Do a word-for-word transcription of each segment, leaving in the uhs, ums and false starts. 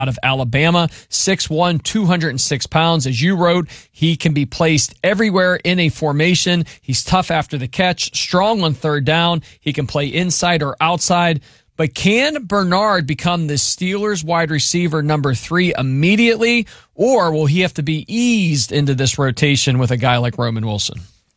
out of Alabama, six one, two hundred six pounds. As you wrote, he can be placed everywhere in a formation. He's tough after the catch, strong on third down. He can play inside or outside. But can Bernard become the Steelers wide receiver number three immediately, or will he have to be eased into this rotation with a guy like Roman Wilson?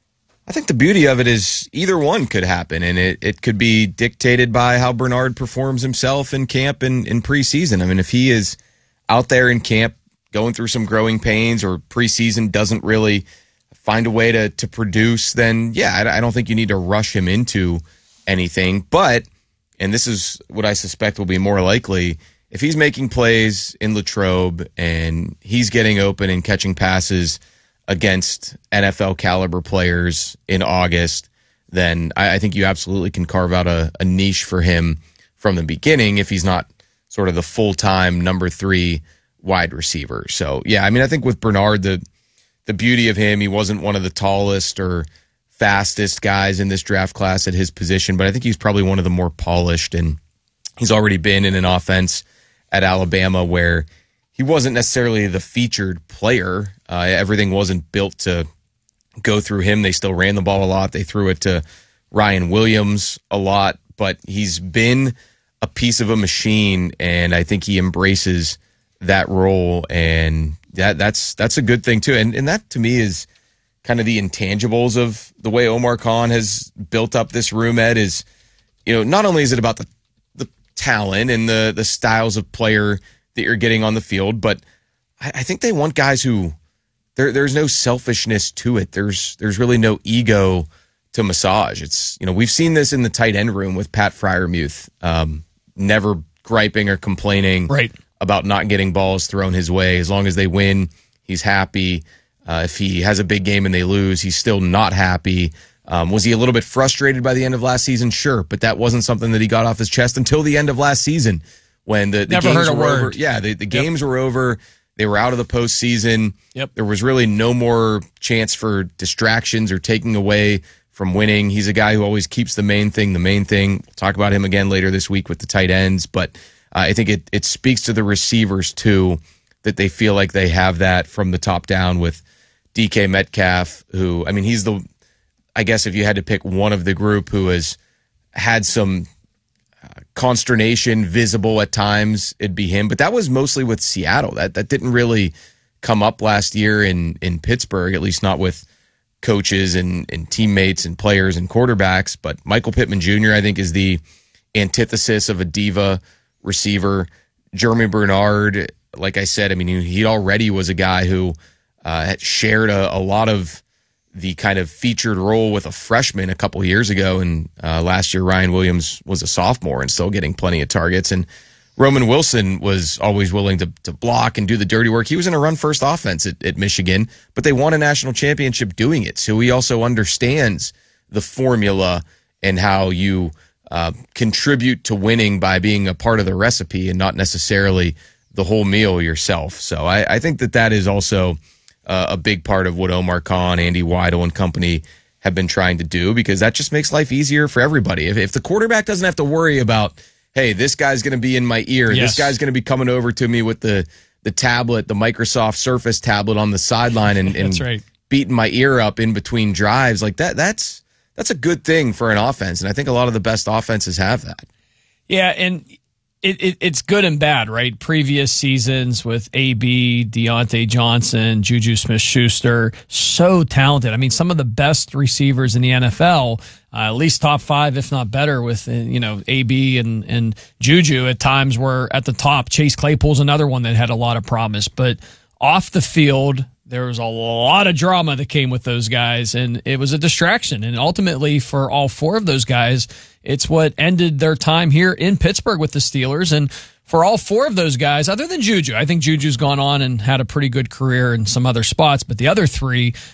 I think the beauty of it is either one could happen, and it, it could be dictated by how Bernard performs himself in camp and in preseason. I mean, if he is out there in camp going through some growing pains or preseason doesn't really find a way to, to produce, then, yeah, I, I don't think you need to rush him into anything. But, and this is what I suspect will be more likely, if he's making plays in Latrobe and he's getting open and catching passes against N F L caliber players in August, then I, I think you absolutely can carve out a, a niche for him from the beginning if he's not sort of the full-time number three wide receiver. So, yeah, I mean, I think with Bernard, the the beauty of him, he wasn't one of the tallest or fastest guys in this draft class at his position, but I think he's probably one of the more polished, and he's already been in an offense at Alabama where he wasn't necessarily the featured player. Uh, everything wasn't built to go through him. They still ran the ball a lot. They threw it to Ryan Williams a lot, but he's been a piece of a machine, and I think he embraces that role, and that that's that's a good thing too. And and that to me is kind of the intangibles of the way Omar Khan has built up this room, Ed, is, you know, not only is it about the the talent and the the styles of player that you're getting on the field, but I, I think they want guys who there there's no selfishness to it. There's there's really no ego to massage. It's, you know, we've seen this in the tight end room with Pat Freiermuth, um, never griping or complaining right. about not getting balls thrown his way. As long as they win, he's happy. Uh, if he has a big game and they lose, he's still not happy. Um, was he a little bit frustrated by the end of last season? Sure, but that wasn't something that he got off his chest until the end of last season when the, the Never games heard a were word. over. Yeah, the, the Yep. games were over. They were out of the postseason. Yep. There was really no more chance for distractions or taking away from winning. He's a guy who always keeps the main thing the main thing. We'll talk about him again later this week with the tight ends, but uh, I think it, it speaks to the receivers, too, that they feel like they have that from the top down with D K Metcalf, who, I mean, he's the, I guess if you had to pick one of the group who has had some uh, consternation visible at times, it'd be him. But that was mostly with Seattle. That that didn't really come up last year in, in Pittsburgh, at least not with coaches and, and teammates and players and quarterbacks. But Michael Pittman Junior, I think, is the antithesis of a diva receiver. Jeremy Bernard, like I said, I mean, he, he already was a guy who uh, had shared a, a lot of the kind of featured role with a freshman a couple years ago. And uh, last year, Ryan Williams was a sophomore and still getting plenty of targets. And Roman Wilson was always willing to, to block and do the dirty work. He was in a run-first offense at, at Michigan, but they won a national championship doing it. So he also understands the formula and how you uh, contribute to winning by being a part of the recipe and not necessarily the whole meal yourself. So I, I think that that is also uh, a big part of what Omar Khan, Andy Weidel, and company have been trying to do, because that just makes life easier for everybody. If, if the quarterback doesn't have to worry about, hey, this guy's going to be in my ear, yes. this guy's going to be coming over to me with the the tablet, the Microsoft Surface tablet on the sideline and, and that's right. beating my ear up in between drives, like that, that's that's a good thing for an offense. And I think a lot of the best offenses have that. Yeah, and it, it it's good and bad, right? Previous seasons with A B, Deontay Johnson, Juju Smith-Schuster, so talented. I mean, some of the best receivers in the N F L, uh, at least top five, if not better, with, you know, A B and, and Juju at times were at the top. Chase Claypool's another one that had a lot of promise. But off the field, there was a lot of drama that came with those guys, and it was a distraction. And ultimately, for all four of those guys, it's what ended their time here in Pittsburgh with the Steelers. And for all four of those guys, other than Juju, I think Juju's gone on and had a pretty good career in some other spots, but the other three,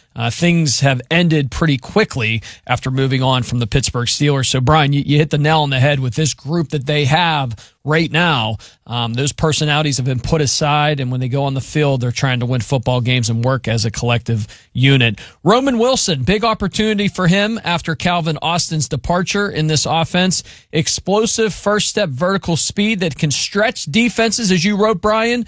uh, things have ended pretty quickly after moving on from the Pittsburgh Steelers. So, Brian, you, you hit the nail on the head with this group that they have right now. Um, those personalities have been put aside, and when they go on the field, they're trying to win football games and work as a collective unit. Roman Wilson, big opportunity for him after Calvin Austin's departure in this offense. Explosive first-step vertical speed that can stretch defenses, as you wrote, Brian,